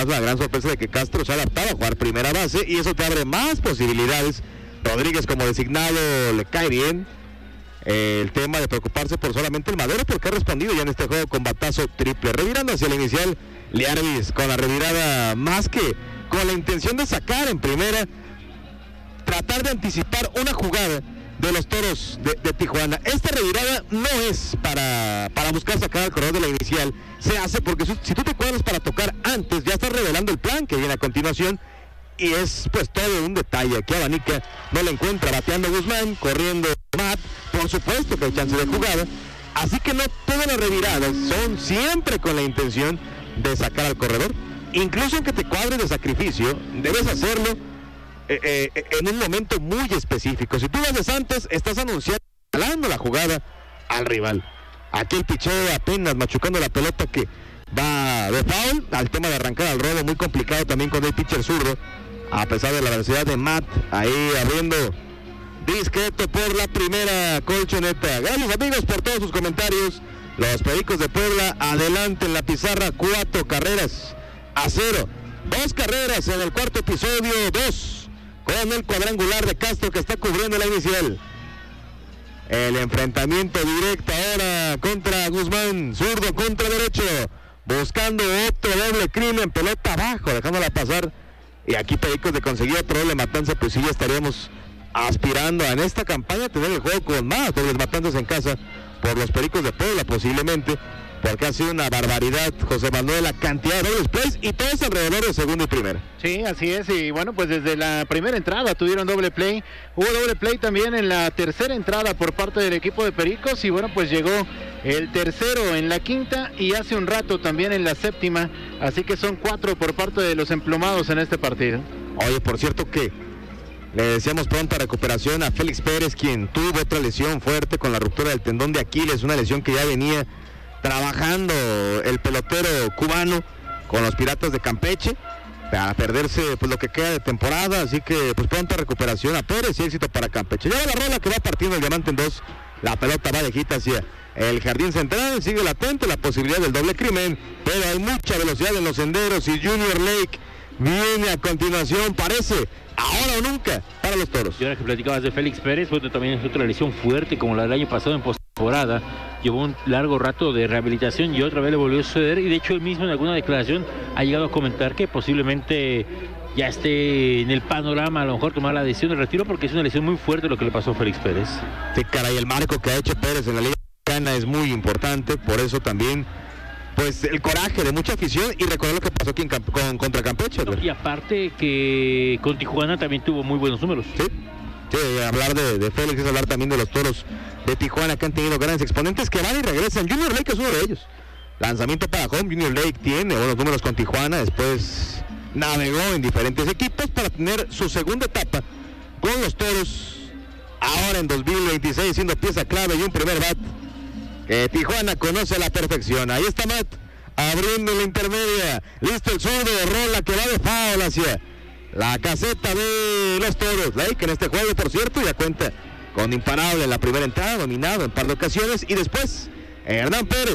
la gran sorpresa de que Castro se ha adaptado a jugar primera base y eso te abre más posibilidades. Rodríguez como designado le cae bien. El tema de preocuparse por solamente el Madero, porque ha respondido ya en este juego con batazo triple. Revirando hacia el inicial, Liarvis con la revirada más que con la intención de sacar en primera, tratar de anticipar una jugada de los Toros de Tijuana. Esta revirada no es para buscar sacar al corredor de la inicial, se hace porque si tú te cuadras para tocar antes, ya estás revelando el plan que viene a continuación. Y es pues todo un detalle. Aquí abanica, no le encuentra, bateando Guzmán, corriendo Matt, por supuesto que hay chance de jugada. Así que no todas las reviradas son siempre con la intención de sacar al corredor. Incluso aunque te cuadres de sacrificio, debes hacerlo en un momento muy específico. Si tú lo haces antes, estás anunciando la jugada al rival. Aquí el picheo apenas machucando la pelota que va de foul. Al tema de arrancar al robo, muy complicado también con el pitcher zurdo. A pesar de la velocidad de Matt, ahí abriendo discreto por la primera colchoneta. Gracias amigos por todos sus comentarios. Los Pericos de Puebla adelante en la pizarra, 4-0. 2 carreras en el cuarto episodio, 2 con el cuadrangular de Castro que está cubriendo la inicial. El enfrentamiento directo ahora contra Guzmán, zurdo contra derecho, buscando otro doble crimen, pelota abajo, dejándola pasar. Y aquí Pericos de conseguir otro doble matanza, pues sí ya estaríamos aspirando en esta campaña a tener el juego con más dobles matanzas en casa por los Pericos de Puebla posiblemente, porque ha sido una barbaridad, José Manuel, la cantidad de dobles plays y todos alrededor de segunda y primera. Sí, así es, y bueno, pues desde la primera entrada tuvieron doble play, hubo doble play también en la tercera entrada por parte del equipo de Pericos, y bueno, pues llegó el tercero en la quinta y hace un rato también en la séptima, así que son 4 por parte de los emplumados en este partido. Oye, por cierto que le deseamos pronta recuperación a Félix Pérez, quien tuvo otra lesión fuerte con la ruptura del tendón de Aquiles, una lesión que ya venía trabajando el pelotero cubano con los Piratas de Campeche para perderse pues lo que queda de temporada, así que pues pronta recuperación a Pérez y éxito para Campeche. Lleva la rola que va partiendo el diamante en 2, la pelota va de hita hacia el jardín central, sigue latente la posibilidad del doble crimen, pero hay mucha velocidad en los senderos y Junior Lake viene a continuación, parece ahora o nunca para los Toros. Y ahora que platicabas de Félix Pérez, bueno, también es otra lesión fuerte como la del año pasado en postemporada. Llevó un largo rato de rehabilitación y otra vez le volvió a suceder, y de hecho él mismo en alguna declaración ha llegado a comentar que posiblemente ya esté en el panorama a lo mejor tomar la decisión de retiro, porque es una lesión muy fuerte lo que le pasó a Félix Pérez. Sí, caray, el marco que ha hecho Pérez en la Liga Mexicana es muy importante, por eso también pues el coraje de mucha afición y recordar lo que pasó aquí contra Campeche. No, y aparte que con Tijuana también tuvo muy buenos números. Sí, hablar de Félix es hablar también de los Toros de Tijuana, que han tenido grandes exponentes que van y regresan. Junior Lake es uno de ellos. Lanzamiento para home, Junior Lake tiene buenos números con Tijuana, después navegó en diferentes equipos para tener su segunda etapa con los Toros, ahora en 2026, siendo pieza clave y un primer bat que Tijuana conoce a la perfección. Ahí está Matt, abriendo la intermedia, listo el zurdo, rola que va de foul hacia la caseta de los Toros. Lake en este juego, por cierto, ya cuenta con imparable en la primera entrada, dominado en un par de ocasiones, y después Hernán Pérez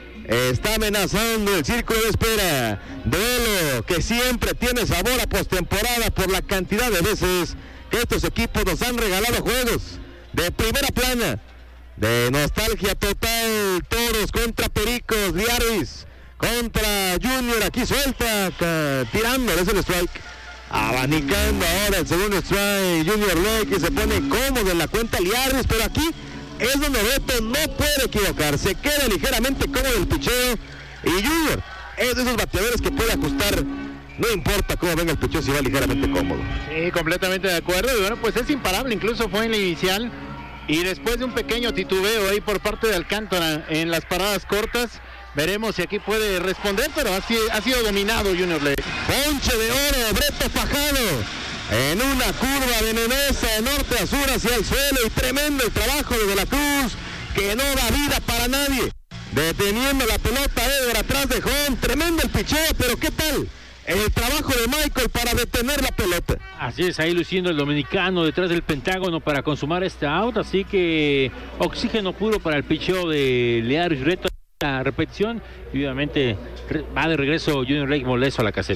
está amenazando el círculo de espera. Duelo que siempre tiene sabor a postemporada por la cantidad de veces que estos equipos nos han regalado juegos de primera plana, de nostalgia total. Toros contra Pericos, Liarvis contra Junior, aquí suelta, tirando, es el strike, abanicando ahora el segundo strike, Junior Lake, y se pone cómodo en la cuenta Liarvis, pero aquí es donde Beto no puede equivocarse, queda ligeramente cómodo el picheo, y Junior es de esos bateadores que puede ajustar, no importa cómo venga el picheo, si va ligeramente cómodo. Sí, completamente de acuerdo, y bueno, pues es imparable, incluso fue en la inicial, y después de un pequeño titubeo ahí por parte de Alcántara en las paradas cortas, veremos si aquí puede responder, pero ha sido dominado Junior Lake. Ponche de oro, Breto Fajado, en una curva venenosa de norte a sur hacia el suelo, y tremendo el trabajo de la Cruz, que no da vida para nadie, deteniendo la pelota Eder atrás de home, tremendo el picheo, pero ¿qué tal el trabajo de Michael para detener la pelota? Así es, ahí luciendo el dominicano detrás del pentágono para consumar este out, así que oxígeno puro para el picheo de Liarvis. Reto la repetición y obviamente va de regreso Junior Lake molesto a la caseta.